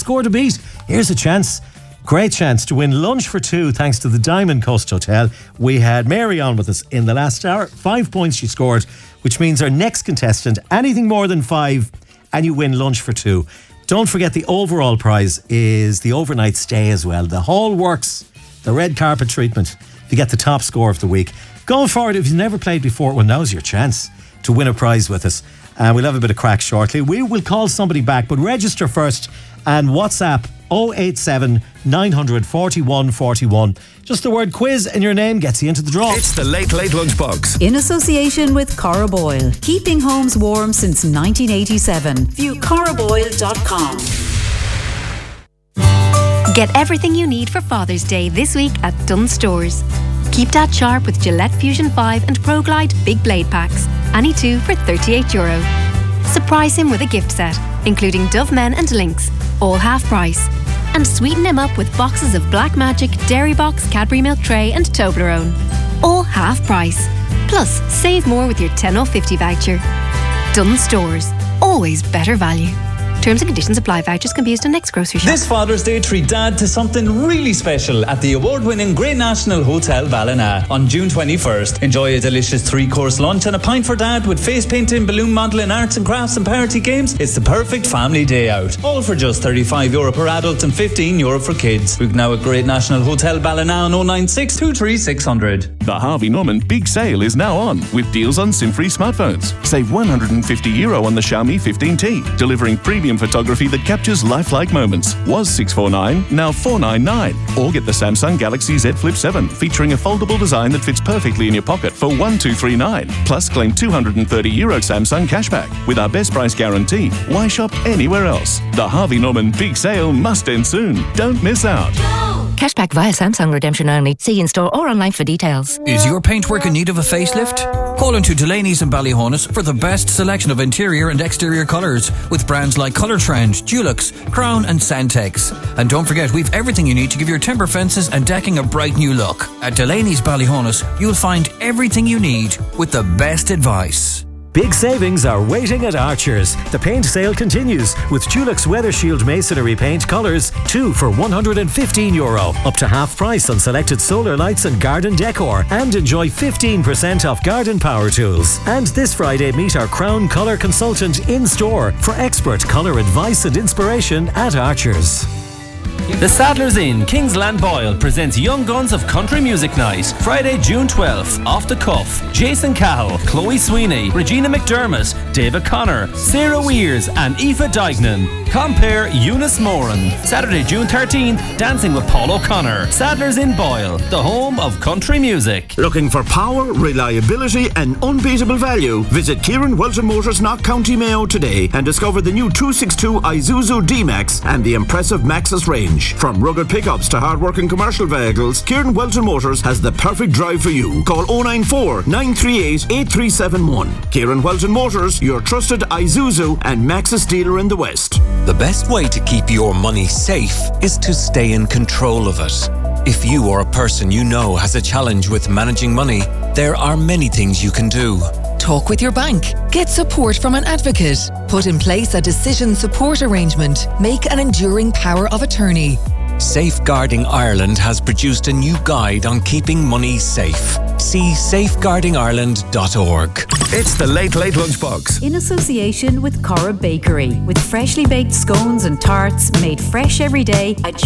score to beat. Here's a chance. Great chance to win lunch for two thanks to the Diamond Coast Hotel. We had Mary on with us in the last hour. 5 points she scored, which means our next contestant, anything more than 5 and you win lunch for two. Don't forget the overall prize is the overnight stay as well. The Hall Works, the red carpet treatment. If you get the top score of the week. Going forward, if you've never played before, well, now's your chance to win a prize with us. We'll have a bit of crack shortly. We will call somebody back, but register first and WhatsApp 087 941 41. Just the word quiz and your name gets you into the draw. It's the Late Late Lunchbox. In association with Cora Boyle. Keeping homes warm since 1987. View coraboyle.com. Get everything you need for Father's Day this week at Dunnes Stores. Keep Dad sharp with Gillette Fusion 5 and Pro Glide Big Blade Packs. Any two for €38. Surprise him with a gift set, including Dove Men and Lynx, all half price. And sweeten him up with boxes of Black Magic, Dairy Box, Cadbury Milk Tray and Toblerone, all half price. Plus, save more with your 10/50 voucher. Dunnes Stores, always better value. Terms and conditions apply. Vouchers can be used on next grocery shop. This Father's Day, treat Dad to something really special at the award-winning Great National Hotel Ballina on June 21st. Enjoy a delicious 3-course lunch and a pint for Dad with face painting, balloon modelling, arts and crafts and party games. It's the perfect family day out. All for just €35 per adult and €15 for kids. Book now at Great National Hotel Ballina on 096 23 600. The Harvey Norman Big Sale is now on with deals on SIM-free smartphones. Save €150 on the Xiaomi 15T, delivering premium photography that captures lifelike moments. Was $649, now $499. Or get the Samsung Galaxy Z Flip 7, featuring a foldable design that fits perfectly in your pocket for $1,239. Plus, claim €230 Samsung cashback. With our best price guarantee, why shop anywhere else? The Harvey Norman Big Sale must end soon. Don't miss out. Cashback via Samsung redemption only. See in-store or online for details. Is your paintwork in need of a facelift? Call into Delaney's and Ballyhonus for the best selection of interior and exterior colours with brands like Colour Trend, Dulux, Crown and Santex. And don't forget, we've everything you need to give your timber fences and decking a bright new look. At Delaney's Ballyhonus, you'll find everything you need with the best advice. Big savings are waiting at Archer's. The paint sale continues with Dulux Weather Shield Masonry Paint colours, 2 for €115. Up to half price on selected solar lights and garden decor. And enjoy 15% off garden power tools. And this Friday, meet our Crown Colour Consultant in store for expert colour advice and inspiration at Archer's. The Sadler's Inn, Kingsland Boyle presents Young Guns of Country Music Night. Friday, June 12th. Off the Cuff. Jason Cahill, Chloe Sweeney, Regina McDermott, David Connor, Sarah Weers and Aoife Dignan. Compare Eunice Moran. Saturday, June 13th. Dancing with Paul O'Connor. Sadler's Inn Boyle, the home of country music. Looking for power, reliability and unbeatable value? Visit Kieran Welton Motors, Knock County Mayo today and discover the new 262 Isuzu D-Max and the impressive Maxus range. From rugged pickups to hard-working commercial vehicles, Kieran Welton Motors has the perfect drive for you. Call 094 938 8371. Kieran Welton Motors, your trusted Isuzu and Maxus dealer in the West. The best way to keep your money safe is to stay in control of it. If you or a person you know has a challenge with managing money, there are many things you can do. Talk with your bank. Get support from an advocate. Put in place a decision support arrangement. Make an enduring power of attorney. Safeguarding Ireland has produced a new guide on keeping money safe. See safeguardingireland.org. It's the Late Late Lunchbox. In association with Cora Bakery. With freshly baked scones and tarts made fresh every day at